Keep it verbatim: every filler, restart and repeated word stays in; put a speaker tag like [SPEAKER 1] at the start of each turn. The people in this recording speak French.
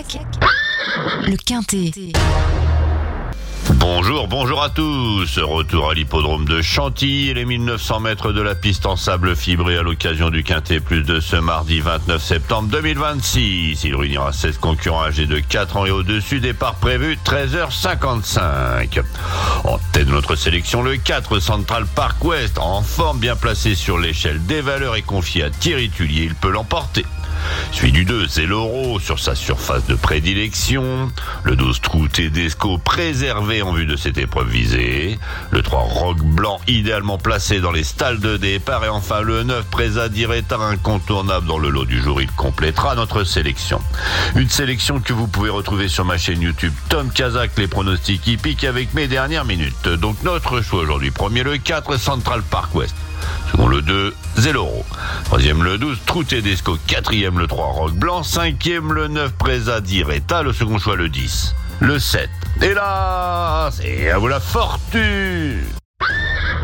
[SPEAKER 1] avec le Quintet.
[SPEAKER 2] Bonjour, bonjour à tous. Retour à l'hippodrome de Chantilly et les mille neuf cents mètres de la piste en sable fibré à l'occasion du Quintet Plus de ce mardi vingt-neuf septembre deux mille vingt-six. Il réunira seize concurrents âgés de quatre ans et au-dessus. Départ prévu treize heures cinquante-cinq. En tête de notre sélection, le quatre Central Park West, en forme, bien placé sur l'échelle des valeurs et confié à Thierry Tullier. Il peut l'emporter. Suivi du deux, Zelloro sur sa surface de prédilection. Le douze, Trou Tedesco, préservé en vue de cette épreuve visée. Le trois, Roc Blanc, idéalement placé dans les stalles de départ. Et enfin le neuf, Presa Diretta, incontournable dans le lot du jour. Il complétera notre sélection. Une sélection que vous pouvez retrouver sur ma chaîne YouTube Tom Kazak, les pronostics hippiques avec mes dernières minutes. Donc notre choix aujourd'hui, premier le quatre Central Park West. Second le deux, Zelloro. Troisième le douze, Trou Tedesco. Quatrième le trois, Roc Blanc. Cinquième le neuf, Presa Diretta. Le second choix le dix. Le sept. Et là, c'est à vous la fortune.